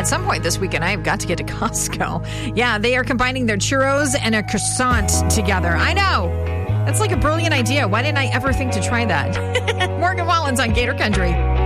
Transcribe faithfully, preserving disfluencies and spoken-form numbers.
at some point this weekend, I have got to get to Costco. Yeah, they are combining their churros and a croissant together. I know. That's like a brilliant idea. Why didn't I ever think to try that? Morgan Wallens on Gator Country.